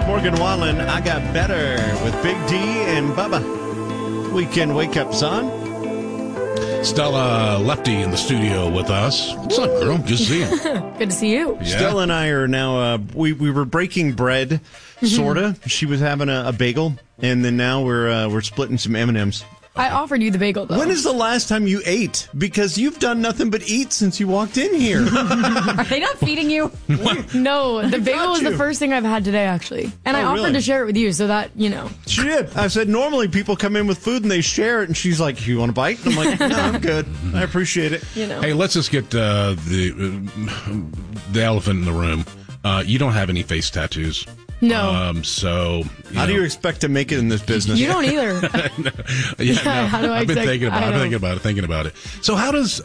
Morgan Wallen, I Got Better with Big D and Bubba. Weekend wake-up song. Stella Lefty in the studio with us. What's up, girl? Good to see you. Good to see you. Yeah. Stella and I are now, we were breaking bread, sort of. She was having a bagel, and then now we're splitting some M&Ms. I offered you the bagel, though. When is the last time you ate? Because you've done nothing but eat since you walked in here. Are they not feeding you? No, the bagel was you. the first thing I've had today, actually. And I offered really? to share it with you so that, you know. She did. I said, normally people come in with food and they share it, and she's like, you want a bite? I'm like, no, I'm good. I appreciate it. You know. Hey, let's just get the elephant in the room. You don't have any face tattoos. No. So How do you expect to make it in this business? You don't either. Yeah, how do I I've been expect- thinking about it. So how does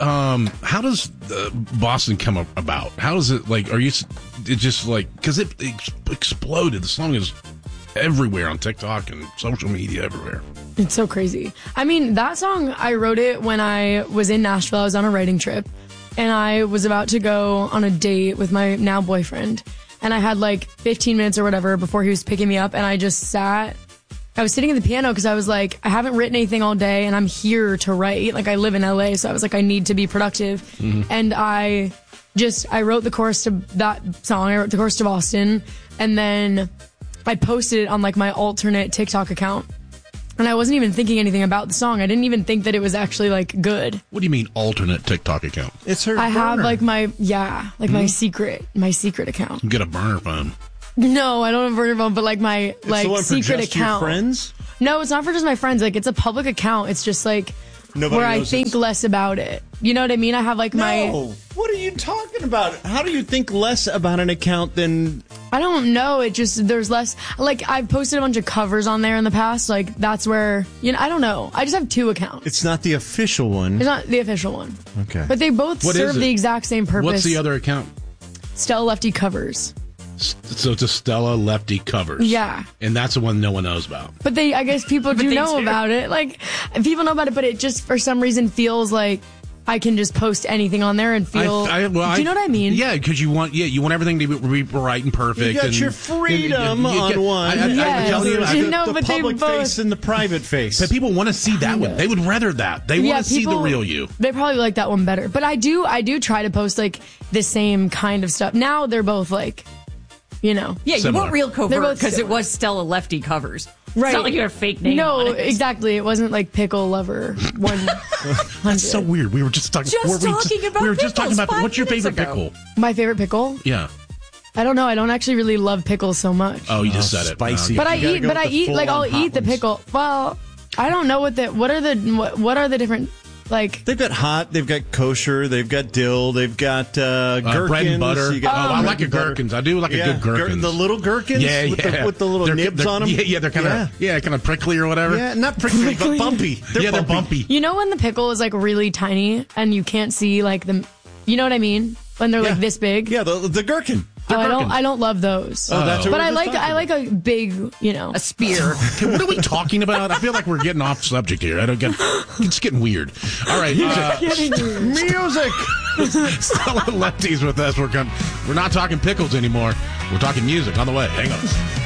Boston come about? How does it like? Are you? It just like because it exploded. The song is everywhere on TikTok and social media everywhere. It's so crazy. I mean, that song, I wrote it when I was in Nashville. I was on a writing trip, and I was about to go on a date with my now boyfriend. And I had like 15 minutes or whatever before he was picking me up. And I just sat. I was sitting at the piano because I was like, I haven't written anything all day and I'm here to write. Like, I live in LA. So I was like, I need to be productive. Mm-hmm. And I wrote the chorus to that song. I wrote the chorus to Boston. And then I posted it on like my alternate TikTok account. And I wasn't even thinking anything about the song. I didn't even think that it was actually like good. What do you mean alternate TikTok account? It's her. I have burner. like my secret account. You get a burner phone. No, I don't have a burner phone, but like my It's the one for secret just account. Your friends? No, it's not for just my friends. Like, it's a public account. It's just like Nobody where I knows think it's- less about it. You know what I mean? I have like my. No. What are you talking about? How do you think less about an account than? I don't know. It just there's less. Like, I've posted a bunch of covers on there in the past. Like, that's where I don't know. I just have two accounts. It's not the official one. It's not the official one. Okay. But they both What is serve it? the exact same purpose. What's the other account? Stella Lefty covers. So it's a Stella Lefty covers. Yeah. And that's the one no one knows about. But I guess people do they know do. about it. Like, people know about it, but it just for some reason feels like I can just post anything on there and feel. do you know what I mean? Yeah, because you want everything to be right and perfect. You got and your freedom you on get- one. I'm Yes. telling you, You know, the but they public both- face and the private face. but people want to see that one. They would rather that. They want to see the people- real you. They probably like that one better. But I do try to post like the same kind of stuff. Now they're both like, Yeah, you Similar. weren't real They're covert both because it similar. was Stella Lefty covers. Right. It's not like you have a fake name No, on it. exactly. It wasn't like Pickle Lover 100. That's so weird. We were just talking. About we were just talking pickles about 5 what's your minutes favorite ago. pickle? My favorite pickle? Yeah. I don't know. I don't actually really love pickles so much. Oh, you just said it. spicy. But You I gotta eat. go But with I the eat. Like, I'll full-on hot eat the ones. pickle. Well, I don't know what are the different like. They've got hot, they've got kosher, they've got dill, they've got gherkins. bread and butter. You got I bread like a and butter. gherkins. I do like a good gherkins. The little gherkins? Yeah, with the little They're- nibs they're- on them? Yeah, they're kind of kind of prickly or whatever. Yeah, not prickly, but bumpy. They're bumpy. You know when the pickle is like really tiny and you can't see like the, you know what I mean? When they're like this big. Yeah, the gherkin. Oh, gherkins. I don't love those. Oh, that's what But we're I just like talking I like a big, A spear. Okay, what are we talking about? I feel like we're getting off subject here. I don't get. It's getting weird. All right, Music. Stella Lefty's with us. We're not talking pickles anymore. We're talking music on the way. Hang on.